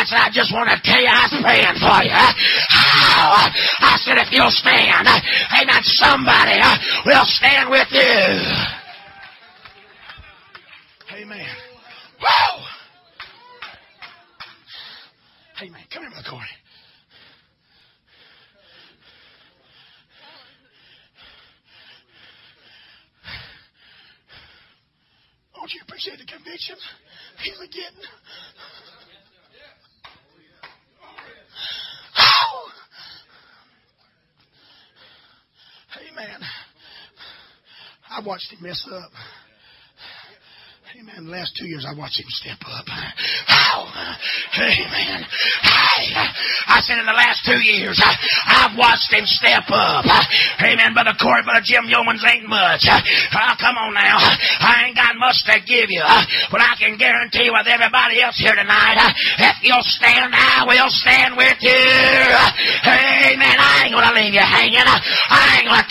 said, I just want to tell you I was praying for you. I said, if you'll stand, amen, somebody will stand with you. Amen. Whoa! Amen. Come here, Brother Corey. Don't you appreciate the conviction he's getting? Oh! Amen. I watched him mess up. Amen. The last 2 years I watched him step up. Oh! Amen. I said in the last 2 years I've watched him step up. Amen. Brother Corey, Brother Jim Yeomans ain't much. Come on now. I ain't got much to give you. But I can guarantee with everybody else here tonight, if you'll stand, I will stand with you. Amen. I ain't going to leave you hanging. I ain't going to